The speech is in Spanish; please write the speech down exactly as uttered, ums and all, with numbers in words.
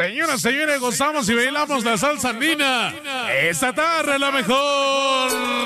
Señoras, señores, gozamos y bailamos la salsa andina. Esta tarde la mejor.